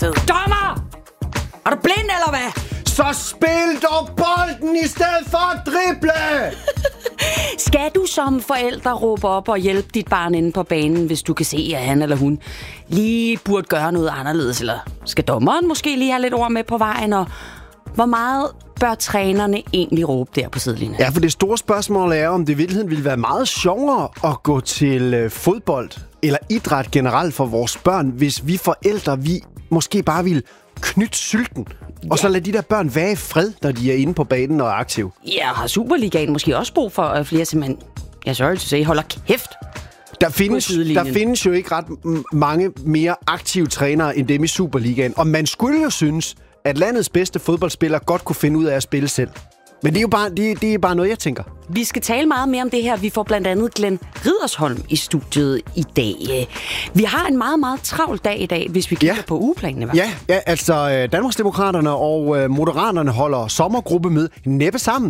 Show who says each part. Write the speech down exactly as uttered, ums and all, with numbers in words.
Speaker 1: sted. Dommer! Er du blind, eller hvad?
Speaker 2: Så spil dog bolden i stedet for at drible!
Speaker 1: Skal du som forælder råbe op og hjælpe dit barn inde på banen, hvis du kan se, at han eller hun lige burde gøre noget anderledes? Eller skal dommeren måske lige have lidt ord med på vejen? Og hvor meget bør trænerne egentlig råbe der på sidelinjen?
Speaker 2: Ja, for det store spørgsmål er, om det i virkeligheden ville være meget sjovere at gå til øh, fodbold eller idræt generelt for vores børn, hvis vi forældre, vi måske bare ville knytte sylten, ja. Og så lade de der børn være i fred, når de er inde på banen og er aktive.
Speaker 1: Ja, har Superligaen måske også brug for uh, flere simpelthen, jeg sorry to say, holder kæft.
Speaker 2: Der findes, der findes jo ikke ret m- mange mere aktive trænere end dem i Superligaen, og man skulle jo synes, at landets bedste fodboldspiller godt kunne finde ud af at spille selv. Men det er jo bare, det, det er bare noget, jeg tænker.
Speaker 1: Vi skal tale meget mere om det her. Vi får blandt andet Glenn Riddersholm i studiet i dag. Vi har en meget, meget travl dag i dag, hvis vi kigger ja. på ugeplanen.
Speaker 2: Ja, ja, altså Danmarksdemokraterne og Moderaterne holder sommergruppe med næppe sammen.